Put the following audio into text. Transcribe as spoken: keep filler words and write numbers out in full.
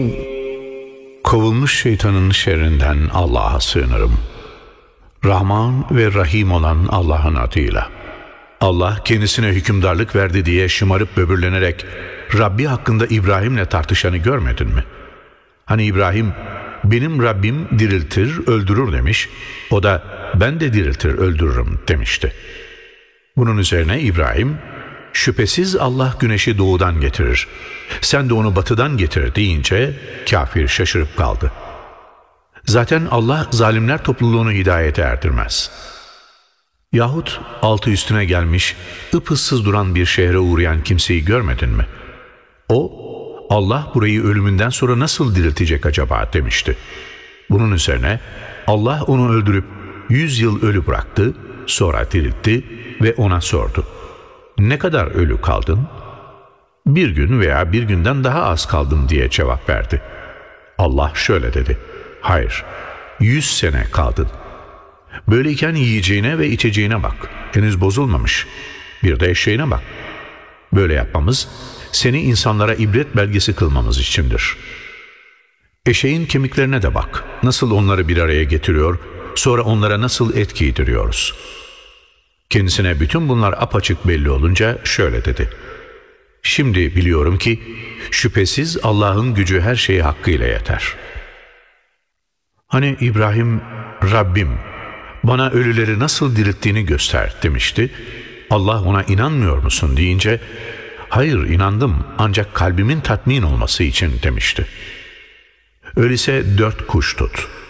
Kovulmuş şeytanın şerrinden Allah'a sığınırım. Rahman ve Rahim olan Allah'ın adıyla. Allah kendisine hükümdarlık verdi diye şımarıp böbürlenerek Rabbi hakkında İbrahim'le tartışanı görmedin mi? Hani İbrahim, benim Rabbim diriltir, öldürür demiş. O da ben de diriltir, öldürürüm demişti. Bunun üzerine İbrahim, şüphesiz Allah güneşi doğudan getirir, sen de onu batıdan getir deyince kafir şaşırıp kaldı. Zaten Allah zalimler topluluğunu hidayete erdirmez. Yahut altı üstüne gelmiş, ıpıssız duran bir şehre uğrayan kimseyi görmedin mi? O, Allah burayı ölümünden sonra nasıl diriltecek acaba demişti. Bunun üzerine Allah onu öldürüp yüz yıl ölü bıraktı, sonra diriltti ve ona sordu. Ne kadar ölü kaldın? Bir gün veya bir günden daha az kaldım diye cevap verdi. Allah şöyle dedi. Hayır, yüz sene kaldın. Böyleyken yiyeceğine ve içeceğine bak. Henüz bozulmamış. Bir de eşeğine bak. Böyle yapmamız seni insanlara ibret belgesi kılmamız içindir. Eşeğin kemiklerine de bak. Nasıl onları bir araya getiriyor, sonra onlara nasıl et giydiriyoruz. Kendisine bütün bunlar apaçık belli olunca şöyle dedi. Şimdi biliyorum ki şüphesiz Allah'ın gücü her şeye hakkıyla yeter. Hani İbrahim, Rabbim bana ölüleri nasıl dirilttiğini göster demişti. Allah ona inanmıyor musun deyince, hayır inandım ancak kalbimin tatmin olması için demişti. Öyleyse dört kuş tut.